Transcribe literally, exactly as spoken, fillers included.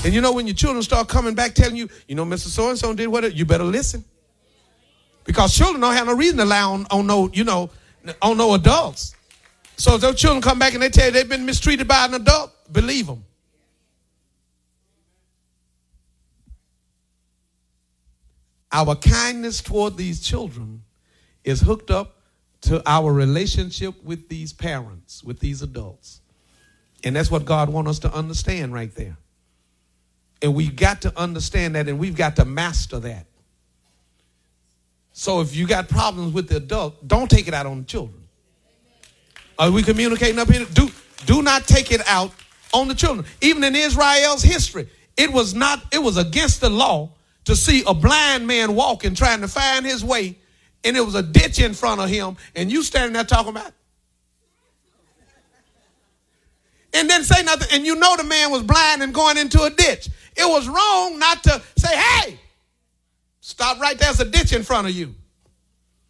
And you know, when your children start coming back telling you, you know, Mister So-and-so did what, you better listen. Because children don't have no reason to lie on, on no, you know, on no adults. So if those children come back and they tell you they've been mistreated by an adult, believe them. Our kindness toward these children is hooked up to our relationship with these parents, with these adults. And that's what God wants us to understand right there. And we've got to understand that, and we've got to master that. So if you got problems with the adult, don't take it out on the children. Are we communicating up here? Do, do not take it out on the children. Even in Israel's history, it was not, it was against the law to see a blind man walking, trying to find his way, and it was a ditch in front of him, and you standing there talking about it. And then say nothing, and you know the man was blind and going into a ditch. It was wrong not to say, hey, stop right there, there's a ditch in front of you.